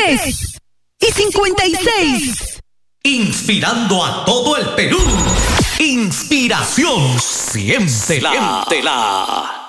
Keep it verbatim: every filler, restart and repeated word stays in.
tres y cincuenta y seis. Inspirando a todo el Perú. Inspiración, siéntela. Siéntela.